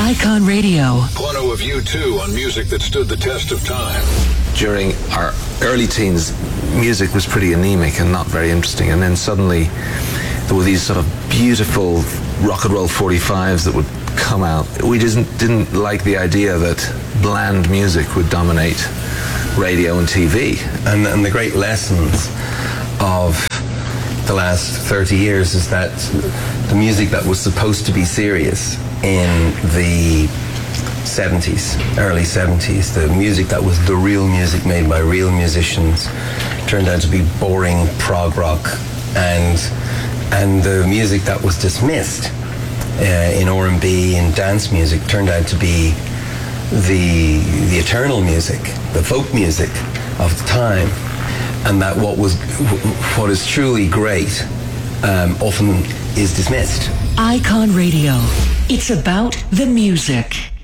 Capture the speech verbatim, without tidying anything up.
Icon Radio. Bono of U two on music that stood the test of time. During our early teens, music was pretty anemic and not very interesting, and then suddenly there were these sort of beautiful rock and roll forty-fives that would come out. We just didn't like the idea that bland music would dominate radio and T V. And, and the great lessons of the last thirty years is that the music that was supposed to be serious in the seventies, early seventies, the music that was the real music made by real musicians, turned out to be boring prog rock, and and the music that was dismissed uh, in R and B and dance music turned out to be the the eternal music, the folk music of the time. And that what was what is truly great um, often is dismissed. Icon Radio. It's about the music.